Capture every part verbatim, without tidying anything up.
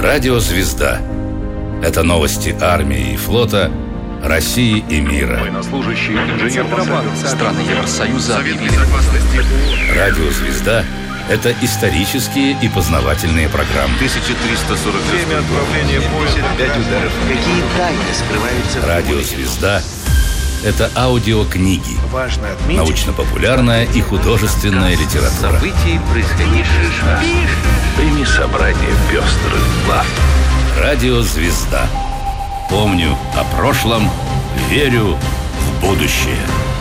Радио «Звезда». Это новости армии и флота, России и мира. Военнослужащие, инженер страны Евросоюза объявили. Радио «Звезда» — это исторические и познавательные программы. тысяча триста сорок время отправления поезда. пять ударов. Какие тайны скрываются в Радио «Звезда» — это аудиокниги, Важно отметить, научно-популярная и художественная литература. События, происходившие с нами. Прими собрание пестрых глав. Радио «Звезда». Помню о прошлом, верю в будущее.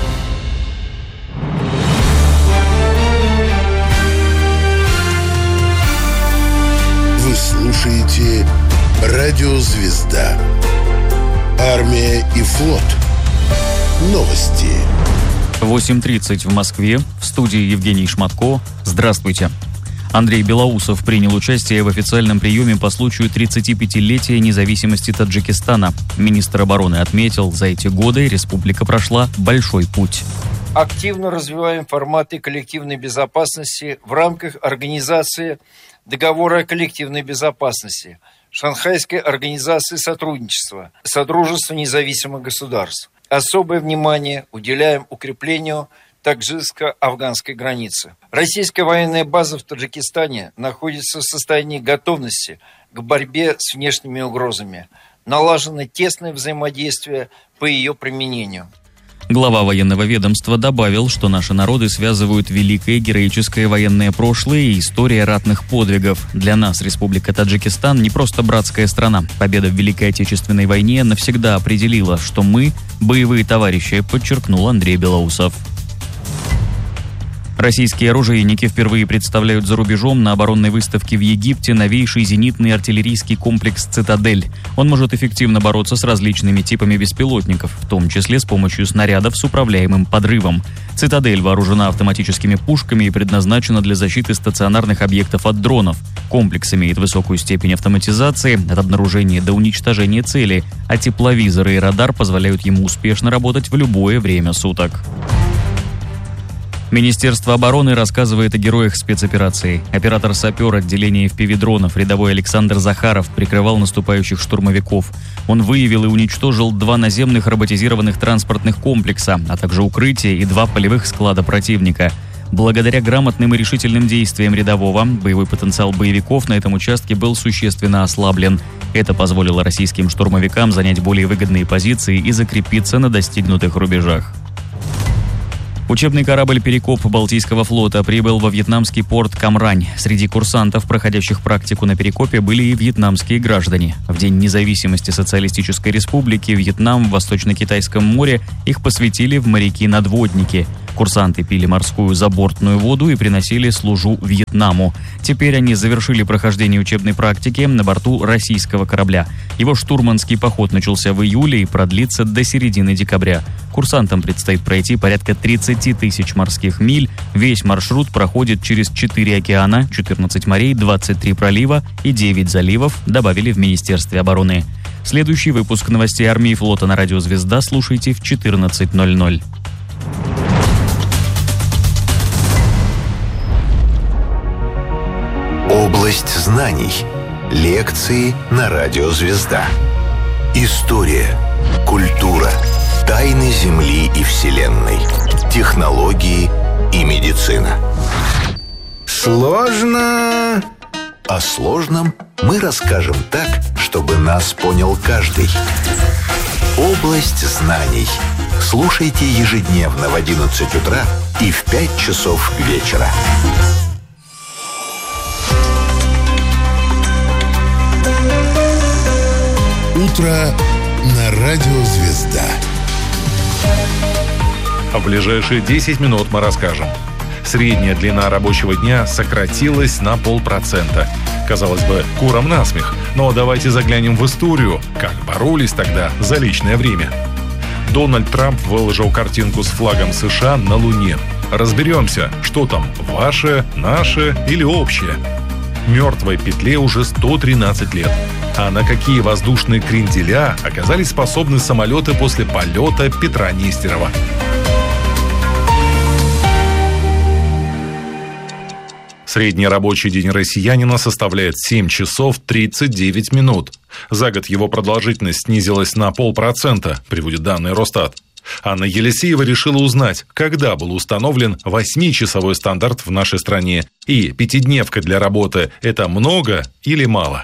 Вы слушаете Радио «Звезда». Армия и флот. Новости. восемь тридцать в Москве. В студии Евгений Шматко. Здравствуйте. Андрей Белоусов принял участие в официальном приеме по случаю тридцатипятилетия независимости Таджикистана. Министр обороны отметил, за эти годы республика прошла большой путь. Активно развиваем форматы коллективной безопасности в рамках организации Договора о коллективной безопасности, Шанхайской организации сотрудничества, Содружества независимых государств. Особое внимание уделяем укреплению таджикско-афганской границы. Российская военная база в Таджикистане находится в состоянии готовности к борьбе с внешними угрозами. Налажено тесное взаимодействие по ее применению. Глава военного ведомства добавил, что наши народы связывают великое героическое военное прошлое и история ратных подвигов. Для нас Республика Таджикистан не просто братская страна. Победа в Великой Отечественной войне навсегда определила, что мы – боевые товарищи, подчеркнул Андрей Белоусов. Российские оружейники впервые представляют за рубежом на оборонной выставке в Египте новейший зенитный артиллерийский комплекс «Цитадель». Он может эффективно бороться с различными типами беспилотников, в том числе с помощью снарядов с управляемым подрывом. «Цитадель» вооружена автоматическими пушками и предназначена для защиты стационарных объектов от дронов. Комплекс имеет высокую степень автоматизации от обнаружения до уничтожения цели, а тепловизоры и радар позволяют ему успешно работать в любое время суток. Министерство обороны рассказывает о героях спецоперации. Оператор-сапер отделения эф пи ви-дронов рядовой Александр Захаров прикрывал наступающих штурмовиков. Он выявил и уничтожил два наземных роботизированных транспортных комплекса, а также укрытие и два полевых склада противника. Благодаря грамотным и решительным действиям рядового, боевой потенциал боевиков на этом участке был существенно ослаблен. Это позволило российским штурмовикам занять более выгодные позиции и закрепиться на достигнутых рубежах. Учебный корабль «Перекоп» Балтийского флота прибыл во вьетнамский порт Камрань. Среди курсантов, проходящих практику на Перекопе, были и вьетнамские граждане. В День независимости Социалистической Республики Вьетнам в Восточно-Китайском море их посвятили в моряки-надводники. Курсанты пили морскую забортную воду и приносили служу Вьетнаму. Теперь они завершили прохождение учебной практики на борту российского корабля. Его штурманский поход начался в июле и продлится до середины декабря. Курсантам предстоит пройти порядка тридцать тысяч морских миль. Весь маршрут проходит через четыре океана, четырнадцать морей, двадцать три пролива и девять заливов, добавили в Министерстве обороны. Следующий выпуск новостей армии и флота на радио «Звезда» слушайте в четырнадцать ноль ноль. Область знаний. Лекции на радио «Звезда». История, культура, тайны Земли и Вселенной, технологии и медицина. Сложно. О сложном мы расскажем так, чтобы нас понял каждый. Область знаний. Слушайте ежедневно в одиннадцать утра и в пять часов вечера. Утро на Радио «Звезда». В ближайшие десять минут мы расскажем. Средняя длина рабочего дня сократилась на полпроцента. Казалось бы, курам насмех, но давайте заглянем в историю, как боролись тогда за личное время. Дональд Трамп выложил картинку с флагом США на Луне. Разберемся, что там, ваше, наше или общее. Мертвой петле уже сто тринадцать лет. А на какие воздушные кренделя оказались способны самолеты после полета Петра Нестерова? Средний рабочий день россиянина составляет семь часов тридцать девять минут. За год его продолжительность снизилась на полпроцента, приводит данные Росстат. Анна Елисеева решила узнать, когда был установлен восьмичасовой стандарт в нашей стране. И пятидневка для работы – это много или мало?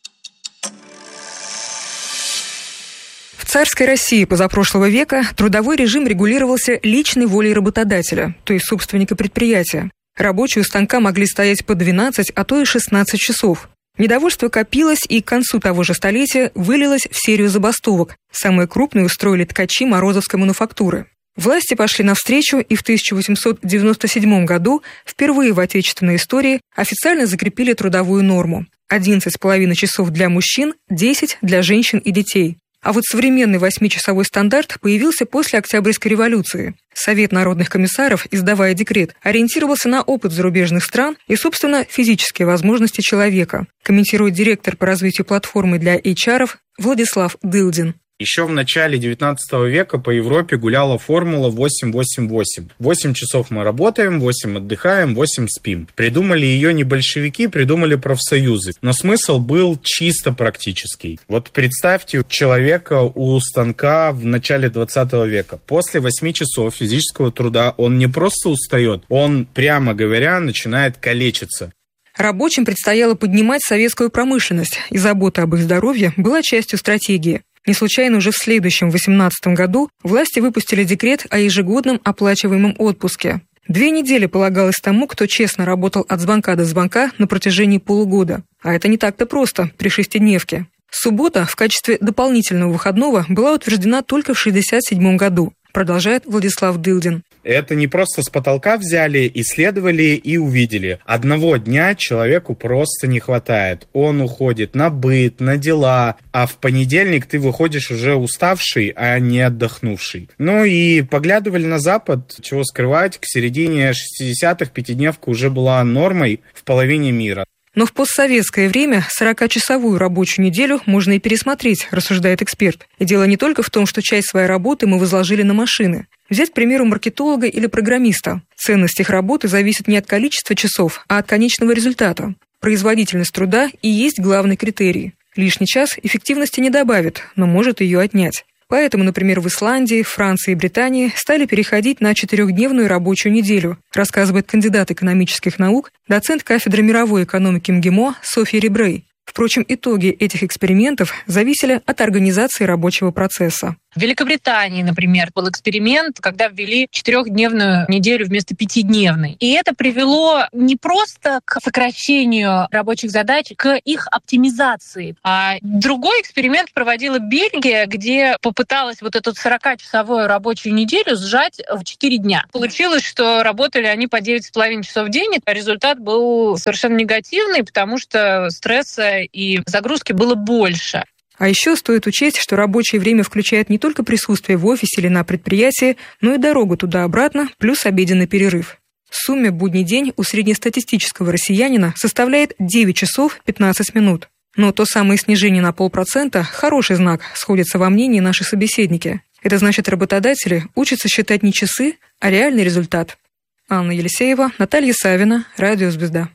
В царской России позапрошлого века трудовой режим регулировался личной волей работодателя, то есть собственника предприятия. Рабочие у станка могли стоять по двенадцать, а то и шестнадцать часов. Недовольство копилось и к концу того же столетия вылилось в серию забастовок. Самые крупные устроили ткачи Морозовской мануфактуры. Власти пошли навстречу и в тысяча восемьсот девяносто седьмом году впервые в отечественной истории официально закрепили трудовую норму. одиннадцать с половиной часов для мужчин, десять для женщин и детей. А вот современный восьмичасовой стандарт появился после Октябрьской революции. Совет народных комиссаров, издавая декрет, ориентировался на опыт зарубежных стран и, собственно, физические возможности человека, комментирует директор по развитию платформы для эйч ар-ов Владислав Дылдин. Еще в начале девятнадцатого века по Европе гуляла формула восемь восемь восемь. восемь часов мы работаем, восемь отдыхаем, восемь спим. Придумали ее не большевики, придумали профсоюзы. Но смысл был чисто практический. Вот представьте человека у станка в начале двадцатого века. После восьми часов физического труда он не просто устает, он, прямо говоря, начинает калечиться. Рабочим предстояло поднимать советскую промышленность, и забота об их здоровье была частью стратегии. Не случайно уже в следующем, восемнадцатом году, власти выпустили декрет о ежегодном оплачиваемом отпуске. Две недели полагалось тому, кто честно работал от звонка до звонка на протяжении полугода. А это не так-то просто при шестидневке. Суббота в качестве дополнительного выходного была утверждена только в шестьдесят седьмом году, продолжает Владислав Дылдин. Это не просто с потолка взяли, исследовали и увидели. Одного дня человеку просто не хватает. Он уходит на быт, на дела, а в понедельник ты выходишь уже уставший, а не отдохнувший. Ну и поглядывали на Запад, чего скрывать, к середине шестидесятых пятидневка уже была нормой в половине мира. Но в постсоветское время сорокачасовую рабочую неделю можно и пересмотреть, рассуждает эксперт. И дело не только в том, что часть своей работы мы возложили на машины. Взять, к примеру, маркетолога или программиста. Ценность их работы зависит не от количества часов, а от конечного результата. Производительность труда и есть главный критерий. Лишний час эффективности не добавит, но может ее отнять. Поэтому, например, в Исландии, Франции и Британии стали переходить на четырехдневную рабочую неделю, рассказывает кандидат экономических наук, доцент кафедры мировой экономики МГИМО Софья Ребрей. Впрочем, итоги этих экспериментов зависели от организации рабочего процесса. В Великобритании, например, был эксперимент, когда ввели четырехдневную неделю вместо пятидневной. И это привело не просто к сокращению рабочих задач, к их оптимизации. А другой эксперимент проводила Бельгия, где попыталась вот эту сорокачасовую рабочую неделю сжать в четыре дня. Получилось, что работали они по девять с половиной часов в день, а результат был совершенно негативный, потому что стресса и загрузки было больше. А еще стоит учесть, что рабочее время включает не только присутствие в офисе или на предприятии, но и дорогу туда-обратно, плюс обеденный перерыв. В сумме будний день у среднестатистического россиянина составляет девять часов пятнадцать минут. Но то самое снижение на полпроцента – хороший знак, сходятся во мнении наши собеседники. Это значит, работодатели учатся считать не часы, а реальный результат. Анна Елисеева, Наталья Савина, Радио «Звезда».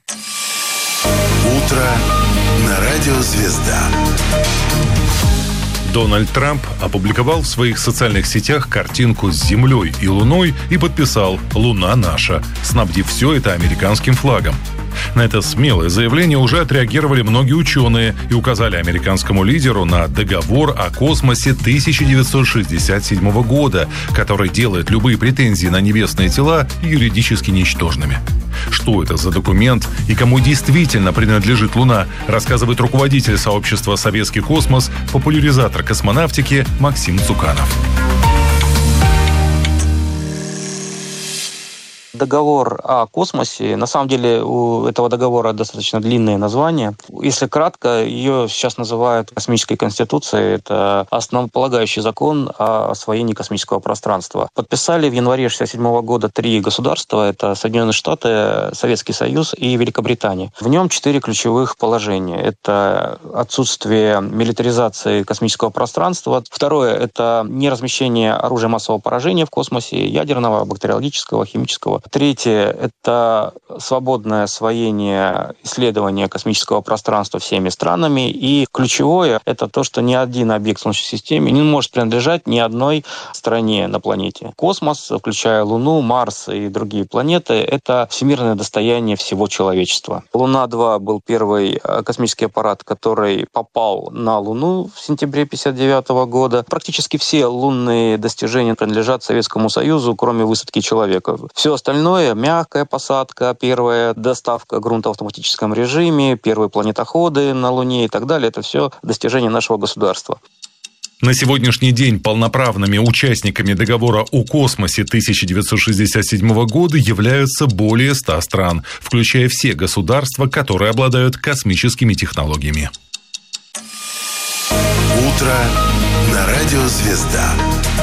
Утро на Радио «Звезда». Дональд Трамп опубликовал в своих социальных сетях картинку с Землей и Луной и подписал «Луна наша», снабдив все это американским флагом. На это смелое заявление уже отреагировали многие ученые и указали американскому лидеру на договор о космосе тысяча девятьсот шестьдесят седьмого года, который делает любые претензии на небесные тела юридически ничтожными. Что это за документ и кому действительно принадлежит Луна, рассказывает руководитель сообщества «Советский космос», популяризатор космонавтики Максим Цуканов. Договор о космосе, на самом деле у этого договора достаточно длинное название. Если кратко, ее сейчас называют космической конституцией. Это основополагающий закон о освоении космического пространства. Подписали в январе шестьдесят седьмого года три государства. Это Соединенные Штаты, Советский Союз и Великобритания. В нем четыре ключевых положения. Это отсутствие милитаризации космического пространства. Второе – это неразмещение оружия массового поражения в космосе, ядерного, бактериологического, химического. Третье – это свободное освоение исследования космического пространства всеми странами. И ключевое – это то, что ни один объект в Солнечной системе не может принадлежать ни одной стране на планете. Космос, включая Луну, Марс и другие планеты, это всемирное достояние всего человечества. Луна-два был первый космический аппарат, который попал на Луну в сентябре тысяча девятьсот пятьдесят девятого года. Практически все лунные достижения принадлежат Советскому Союзу, кроме высадки человека. Все остальное – мягкая посадка, первая доставка грунта в автоматическом режиме, первые планетоходы на Луне и так далее – это все достижения нашего государства. На сегодняшний день полноправными участниками договора о космосе тысяча девятьсот шестьдесят седьмого года являются более ста стран, включая все государства, которые обладают космическими технологиями. Утро на радио «Звезда».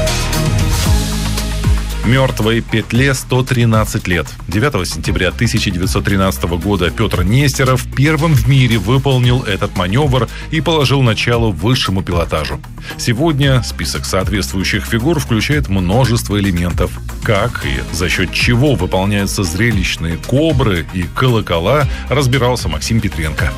Мертвой петле сто тринадцать лет. девятого сентября тысяча девятьсот тринадцатого года Петр Нестеров первым в мире выполнил этот маневр и положил начало высшему пилотажу. Сегодня список соответствующих фигур включает множество элементов. Как и за счет чего выполняются зрелищные кобры и колокола, разбирался Максим Петренко.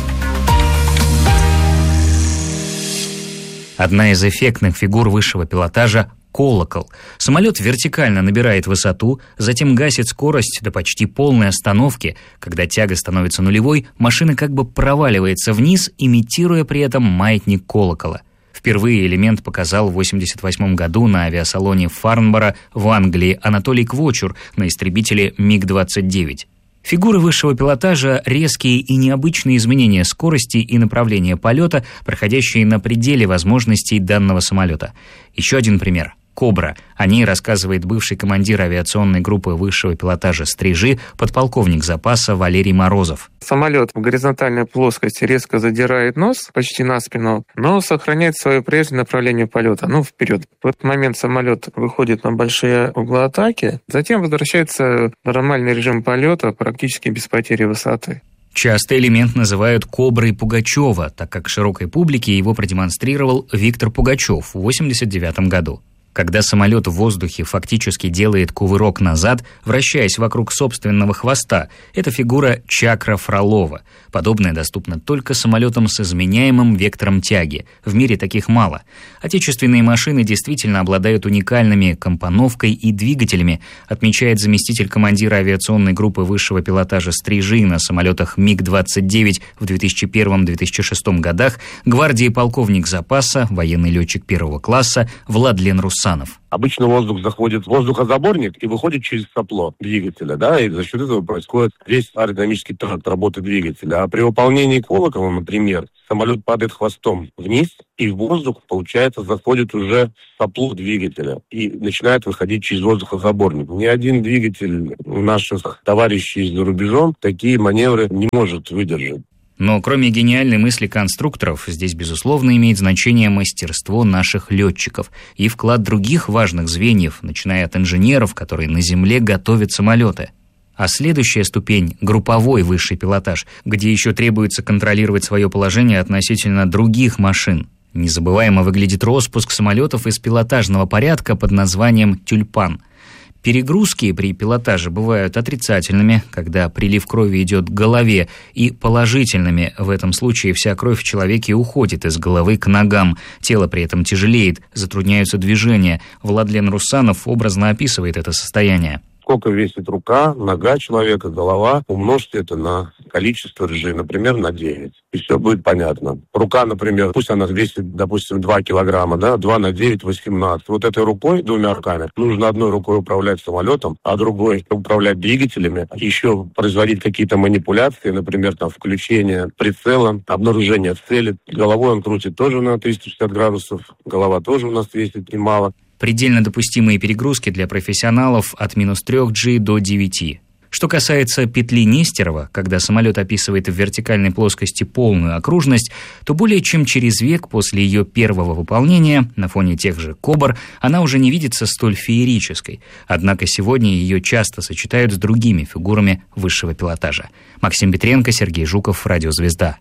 Одна из эффектных фигур высшего пилотажа – колокол. Самолет вертикально набирает высоту, затем гасит скорость до почти полной остановки. Когда тяга становится нулевой, машина как бы проваливается вниз, имитируя при этом маятник колокола. Впервые элемент показал в восемьдесят восьмом году на авиасалоне Фарнборо в Англии Анатолий Квочур на истребителе миг двадцать девять. Фигуры высшего пилотажа – резкие и необычные изменения скорости и направления полета, проходящие на пределе возможностей данного самолета. Еще один пример – «Кобра». О ней рассказывает бывший командир авиационной группы высшего пилотажа «Стрижи», подполковник запаса Валерий Морозов. Самолет в горизонтальной плоскости резко задирает нос почти на спину, но сохраняет свое прежнее направление полета, ну, вперед. В этот момент самолет выходит на большие углы атаки, затем возвращается в нормальный режим полета практически без потери высоты. Часто элемент называют «коброй Пугачева», так как широкой публике его продемонстрировал Виктор Пугачев в восемьдесят девятом году. Когда самолет в воздухе фактически делает кувырок назад, вращаясь вокруг собственного хвоста, это фигура чакра Фролова. Подобное доступно только самолетам с изменяемым вектором тяги. В мире таких мало. Отечественные машины действительно обладают уникальными компоновкой и двигателями, отмечает заместитель командира авиационной группы высшего пилотажа «Стрижи» на самолетах миг двадцать девять в две тысячи первом — две тысячи шестом годах гвардии полковник запаса, военный летчик первого класса Владлен Русанов. Обычно воздух заходит в воздухозаборник и выходит через сопло двигателя, да, и за счет этого происходит весь аэродинамический тракт работы двигателя. А при выполнении колокола, например, самолет падает хвостом вниз, и в воздух, получается, заходит уже сопло двигателя и начинает выходить через воздухозаборник. Ни один двигатель наших товарищей за рубежом такие маневры не может выдержать. Но кроме гениальной мысли конструкторов, здесь, безусловно, имеет значение мастерство наших летчиков и вклад других важных звеньев, начиная от инженеров, которые на земле готовят самолеты. А следующая ступень – групповой высший пилотаж, где еще требуется контролировать свое положение относительно других машин. Незабываемо выглядит распуск самолетов из пилотажного порядка под названием «Тюльпан». Перегрузки при пилотаже бывают отрицательными, когда прилив крови идет к голове, и положительными. В этом случае вся кровь в человеке уходит из головы к ногам. Тело при этом тяжелеет, затрудняются движения. Владлен Русанов образно описывает это состояние. Сколько весит рука, нога человека, голова, умножьте это на количество ржи, например, на девять. И все будет понятно. Рука, например, пусть она весит, допустим, два килограмма, да, два на девять, восемнадцать. Вот этой рукой, двумя руками, нужно одной рукой управлять самолетом, а другой управлять двигателями, еще производить какие-то манипуляции, например, там, включение прицела, обнаружение цели. Головой он крутит тоже на триста шестьдесят градусов, голова тоже у нас весит немало. Предельно допустимые перегрузки для профессионалов от минус трех джи до девяти. Что касается петли Нестерова, когда самолет описывает в вертикальной плоскости полную окружность, то более чем через век после ее первого выполнения, на фоне тех же «Кобр», она уже не видится столь феерической. Однако сегодня ее часто сочетают с другими фигурами высшего пилотажа. Максим Петренко, Сергей Жуков, Радио «Звезда».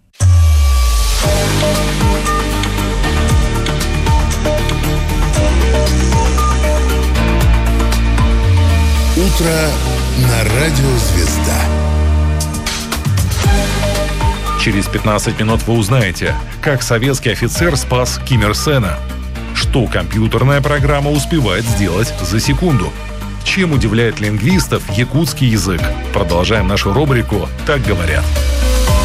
Утро на радио «Звезда». Через пятнадцать минут вы узнаете, как советский офицер спас Ким Ир Сена, что компьютерная программа успевает сделать за секунду, чем удивляет лингвистов якутский язык. Продолжаем нашу рубрику «Так говорят».